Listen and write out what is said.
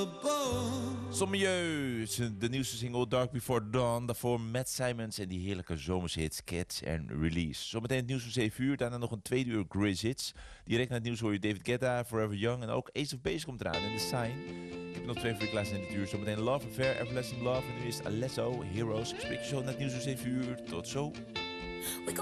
Sommieu, de nieuwste single Dark Before Dawn. Daarvoor Matt Simons en die heerlijke zomerse hits Catch and Release. Zometeen het nieuws van 7 uur, daarna nog een tweede uur Grizz Hits. Direct na het nieuws hoor je David Guetta, Forever Young en ook Ace of Base komt eraan in The Sign. Ik heb nog 2 voor je klaar in dit uur. Zometeen Love Affair, Everlasting Love en nu is Alesso, Heroes. Ik spreek je zo na het nieuws van 7 uur. Tot zo.